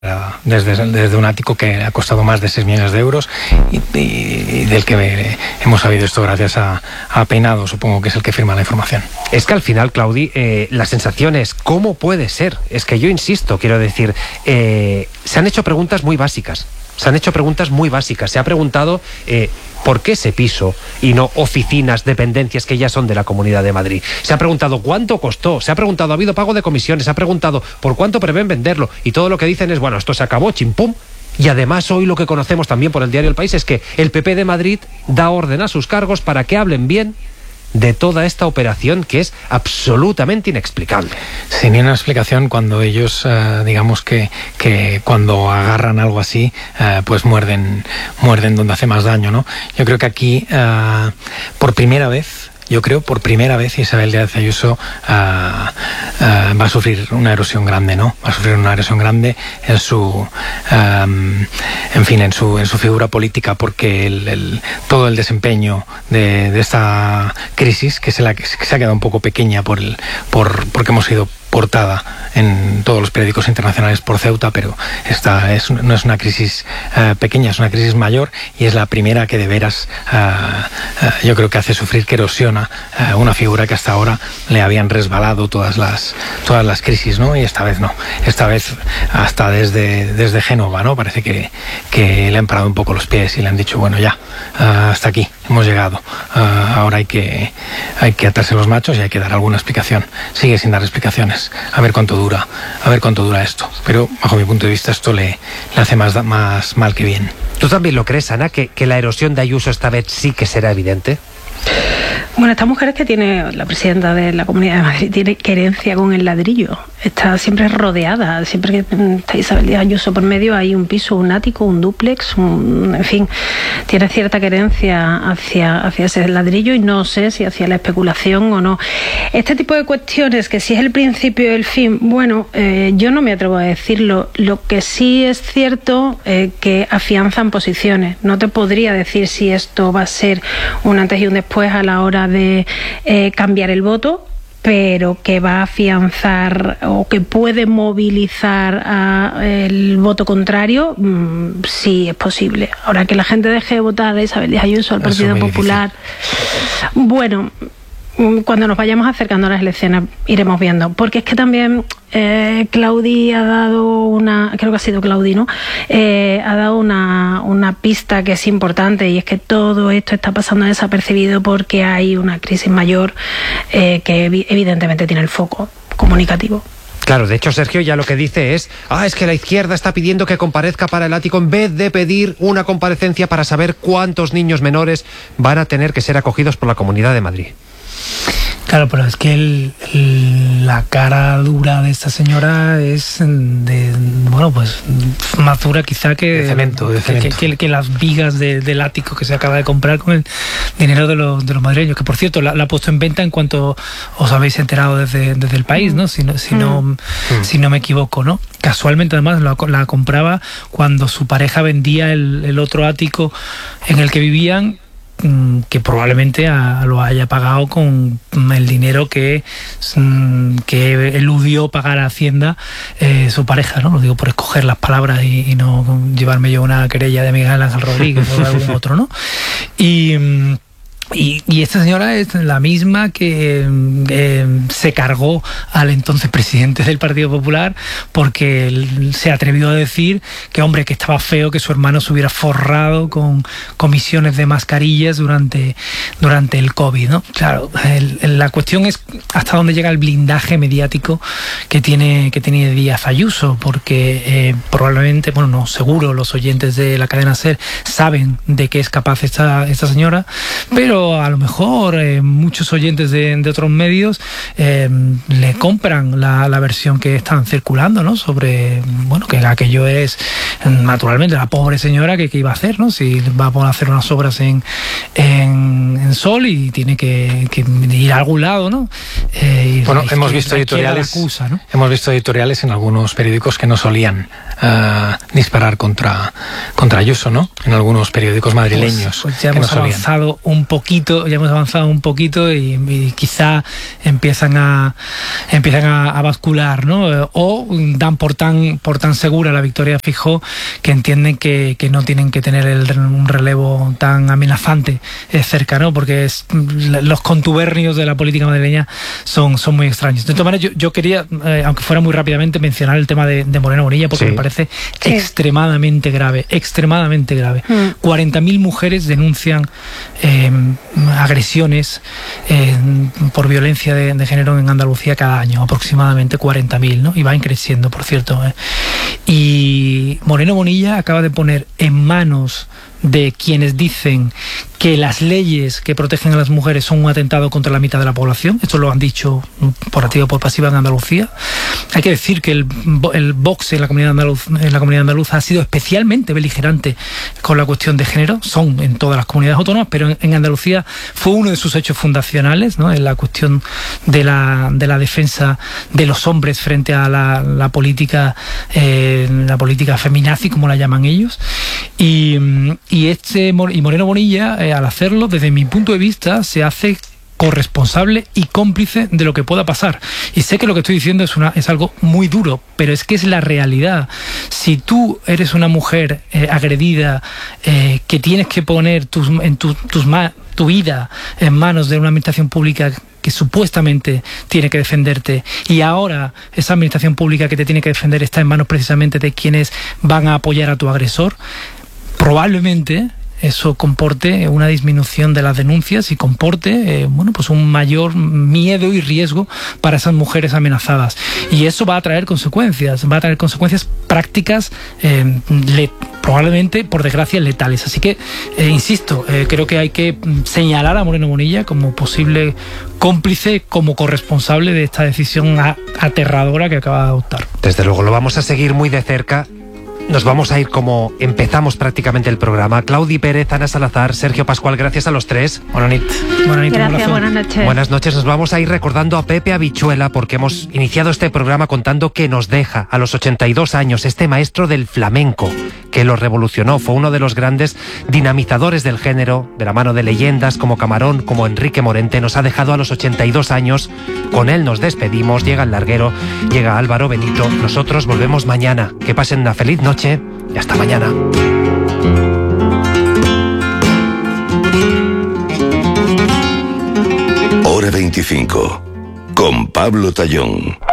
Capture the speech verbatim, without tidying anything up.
Desde, desde un ático que ha costado más de seis millones de euros y, y, y del que hemos sabido esto gracias a, a Peinado, supongo que es el que firma la información. Es que al final, Claudi, eh, la sensación es, ¿cómo puede ser? Es que yo insisto, quiero decir, eh, se han hecho preguntas muy básicas. Se han hecho preguntas muy básicas. Se ha preguntado eh, por qué ese piso y no oficinas, dependencias que ya son de la Comunidad de Madrid. Se ha preguntado cuánto costó. Se ha preguntado, ¿ha habido pago de comisiones? Se ha preguntado por cuánto prevén venderlo. Y todo lo que dicen es, bueno, esto se acabó, chimpum. Y además hoy lo que conocemos también por el diario El País es que el P P de Madrid da orden a sus cargos para que hablen bien de toda esta operación que es absolutamente inexplicable. Sin una explicación cuando ellos, eh, digamos que, que cuando agarran algo así, eh, pues muerden, muerden donde hace más daño, ¿no? Yo creo que aquí, eh, por primera vez, Yo creo por primera vez Isabel Díaz Ayuso uh, uh, va a sufrir una erosión grande, ¿no? Va a sufrir una erosión grande en su, um, en fin, en su, en su figura política, porque el, el, todo el desempeño de, de esta crisis, que se, la, que se ha quedado un poco pequeña por el, por, porque hemos sido portada en todos los periódicos internacionales por Ceuta, pero esta es, no es una crisis uh, pequeña, es una crisis mayor y es la primera que de veras uh, uh, yo creo que hace sufrir, que erosiona uh, una figura que hasta ahora le habían resbalado todas las todas las crisis, ¿no? Y esta vez no, esta vez hasta desde, desde Génova, ¿no? Parece que, que le han parado un poco los pies y le han dicho, bueno, ya, uh, hasta aquí hemos llegado, uh, ahora hay que, hay que atarse los machos y hay que dar alguna explicación. Sigue sin dar explicaciones. A ver cuánto dura, a ver cuánto dura esto. Pero bajo mi punto de vista esto le, le hace más, más mal que bien. ¿Tú también lo crees, Ana, que, que la erosión de Ayuso esta vez sí que será evidente? Bueno, esta mujer es que tiene, la presidenta de la Comunidad de Madrid, tiene querencia con el ladrillo. Está siempre rodeada, siempre que está Isabel Díaz Ayuso por medio hay un piso, un ático, un dúplex, un, en fin, tiene cierta querencia hacia, hacia ese ladrillo y no sé si hacia la especulación o no. Este tipo de cuestiones, que si es el principio y el fin, bueno, eh, yo no me atrevo a decirlo. Lo que sí es cierto eh, que afianzan posiciones. No te podría decir si esto va a ser un antes y un después a la hora de eh, cambiar el voto, pero que va a afianzar o que puede movilizar a el voto contrario, mmm, sí es posible. Ahora, que la gente deje de votar a Isabel Díaz Ayuso, al Partido Popular, difícil. Bueno, cuando nos vayamos acercando a las elecciones iremos viendo, porque es que también eh, Claudi ha dado una, creo que ha sido Claudi, ¿no? Eh, ha dado una, una pista que es importante, y es que todo esto está pasando desapercibido porque hay una crisis mayor eh, que evidentemente tiene el foco comunicativo. Claro, de hecho Sergio ya lo que dice es, ah, es que la izquierda está pidiendo que comparezca para el ático en vez de pedir una comparecencia para saber cuántos niños menores van a tener que ser acogidos por la Comunidad de Madrid. Claro, pero es que el, el, la cara dura de esta señora es de, bueno, pues más dura quizá que, de cemento, de cemento. Que, que, que las vigas de, del ático que se acaba de comprar con el dinero de los, de los madrileños, que por cierto la, la ha puesto en venta en cuanto os habéis enterado desde, desde el país, ¿no? Si no, si no, mm. si no me equivoco, ¿no? Casualmente además la, la compraba cuando su pareja vendía el, el otro ático en el que vivían, que probablemente a, lo haya pagado con el dinero que, que eludió pagar a Hacienda eh, su pareja, ¿no? Lo digo por escoger las palabras y, y no llevarme yo una querella de Miguel Ángel Rodríguez o de algún otro, ¿no? Y... Y, y esta señora es la misma que eh, se cargó al entonces presidente del Partido Popular porque él se atrevió a decir que, hombre, que estaba feo que su hermano se hubiera forrado con comisiones de mascarillas durante, durante el COVID, ¿no? Claro, el, el, la cuestión es hasta dónde llega el blindaje mediático que tiene, que tiene Díaz Ayuso, porque eh, probablemente, bueno, no, seguro los oyentes de la cadena SER saben de qué es capaz esta, esta señora, pero a lo mejor eh, muchos oyentes de, de otros medios eh, le compran la, la versión que están circulando, ¿no? Sobre, bueno, que aquello es naturalmente la pobre señora que, que iba a hacer, ¿no? Si va a hacer unas obras en, en, en Sol y tiene que, que ir a algún lado, ¿no? Eh, y bueno, la hemos visto editoriales, acusa, ¿no? hemos visto editoriales en algunos periódicos que no solían uh, disparar contra, contra Ayuso, ¿no? En algunos periódicos madrileños. Pues, pues ya que hemos no avanzado un poquito, ya hemos avanzado un poquito y, y quizá empiezan a empiezan a, a bascular, ¿no? O dan por tan por tan segura la victoria de Feijóo que entienden que, que no tienen que tener el, un relevo tan amenazante eh, cerca, ¿no? Porque es, los contubernios de la política madrileña son, son muy extraños. De todas maneras, yo, yo quería, eh, aunque fuera muy rápidamente, mencionar el tema de, de Moreno Bonilla, porque sí. me parece sí. extremadamente grave, extremadamente grave. Mm. cuarenta mil mujeres denuncian eh, agresiones eh, por violencia de, de género en Andalucía cada año, aproximadamente cuarenta mil, ¿no? Y van creciendo, por cierto. ¿eh? Y Moreno Bonilla acaba de poner en manos de quienes dicen que las leyes que protegen a las mujeres son un atentado contra la mitad de la población. Esto lo han dicho por activa o por pasiva en Andalucía. Hay que decir que el, el Vox en la comunidad andaluz, en la comunidad andaluza ha sido especialmente beligerante con la cuestión de género. Son en todas las comunidades autónomas, pero en, en Andalucía fue uno de sus hechos fundacionales, ¿no? En la cuestión de la, de la defensa de los hombres frente a la, la política eh, la política feminazi, como la llaman ellos. Y, y este y Moreno Bonilla, eh, al hacerlo, desde mi punto de vista, se hace corresponsable y cómplice de lo que pueda pasar. Y sé que lo que estoy diciendo es, una, es algo muy duro, pero es que es la realidad. Si tú eres una mujer eh, agredida, eh, que tienes que poner tus, en tu, tus ma tu vida en manos de una administración pública que supuestamente tiene que defenderte, y ahora esa administración pública que te tiene que defender está en manos precisamente de quienes van a apoyar a tu agresor, probablemente eso comporte una disminución de las denuncias y comporte eh, bueno, pues un mayor miedo y riesgo para esas mujeres amenazadas. Y eso va a traer consecuencias, va a traer consecuencias prácticas, eh, le, probablemente, por desgracia, letales. Así que, eh, insisto, eh, creo que hay que señalar a Moreno Bonilla como posible cómplice, como corresponsable de esta decisión aterradora que acaba de adoptar. Desde luego, lo vamos a seguir muy de cerca. Nos vamos a ir como empezamos prácticamente el programa. Claudi Pérez, Ana Salazar, Sergio Pascual, gracias a los tres. Buenas noches. Gracias, buenas noches. Buenas noches. Nos vamos a ir recordando a Pepe Habichuela, porque hemos iniciado este programa contando que nos deja a los ochenta y dos años este maestro del flamenco, que lo revolucionó. Fue uno de los grandes dinamizadores del género, de la mano de leyendas como Camarón, como Enrique Morente. Nos ha dejado a los ochenta y dos años. Con él nos despedimos. Llega el larguero, llega Álvaro Benito. Nosotros volvemos mañana. Que pasen una feliz noche y hasta mañana. Hora veinticinco con Pablo Tallón.